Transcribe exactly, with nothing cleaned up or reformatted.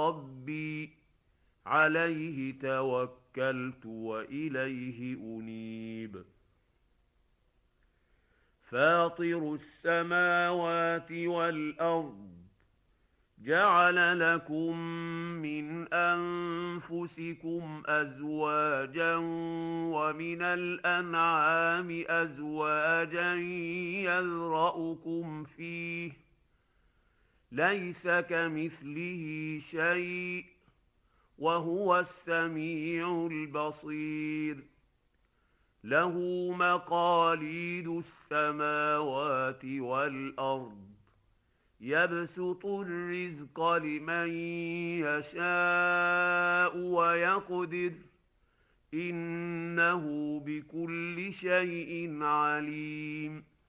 ربي عليه توكلت واليه انيب فاطر السماوات والارض جعل لكم من انفسكم ازواجا ومن الانعام ازواجا يذرأكم فيه ليس كمثله شيء وهو السميع البصير له مقاليد السماوات والارض يبسط الرزق لمن يشاء ويقدر انه بكل شيء عليم